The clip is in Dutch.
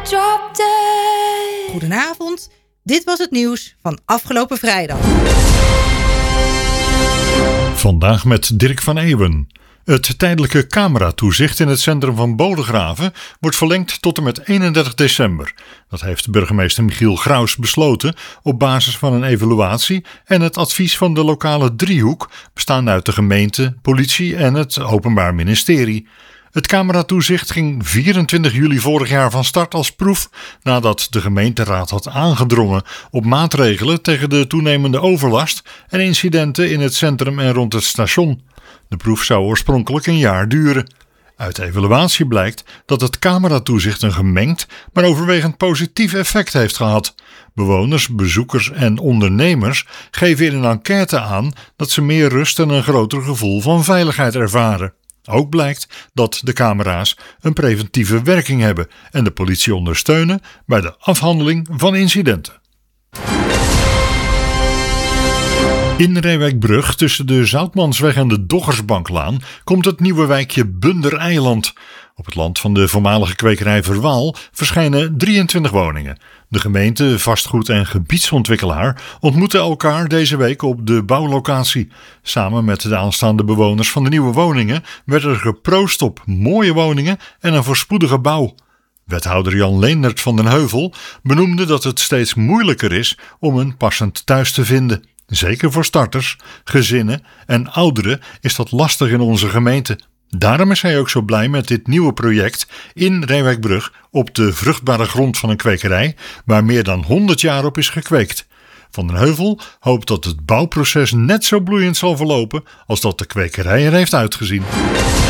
drop dead. Goedenavond, dit was het nieuws van afgelopen vrijdag. Vandaag met Dirk van Eeuwen. Het tijdelijke cameratoezicht in het centrum van Bodegraven wordt verlengd tot en met 31 december. Dat heeft burgemeester Michiel Graus besloten op basis van een evaluatie en het advies van de lokale driehoek, bestaande uit de gemeente, politie en het Openbaar Ministerie. Het cameratoezicht ging 24 juli vorig jaar van start als proef nadat de gemeenteraad had aangedrongen op maatregelen tegen de toenemende overlast en incidenten in het centrum en rond het station. De proef zou oorspronkelijk een jaar duren. Uit de evaluatie blijkt dat het cameratoezicht een gemengd, maar overwegend positief effect heeft gehad. Bewoners, bezoekers en ondernemers geven in een enquête aan dat ze meer rust en een groter gevoel van veiligheid ervaren. Ook blijkt dat de camera's een preventieve werking hebben en de politie ondersteunen bij de afhandeling van incidenten. In Reewijk-Brug tussen de Zoutmansweg en de Doggersbanklaan komt het nieuwe wijkje Bundereiland. Op het land van de voormalige kwekerij Verwaal verschijnen 23 woningen. De gemeente, vastgoed- en gebiedsontwikkelaar ontmoeten elkaar deze week op de bouwlocatie. Samen met de aanstaande bewoners van de nieuwe woningen werd er geproost op mooie woningen en een voorspoedige bouw. Wethouder Jan Leendert van den Heuvel benoemde dat het steeds moeilijker is om een passend thuis te vinden. Zeker voor starters, gezinnen en ouderen is dat lastig in onze gemeente. Daarom is hij ook zo blij met dit nieuwe project in Reewijk-Brug op de vruchtbare grond van een kwekerij waar meer dan 100 jaar op is gekweekt. Van den Heuvel hoopt dat het bouwproces net zo bloeiend zal verlopen als dat de kwekerij er heeft uitgezien.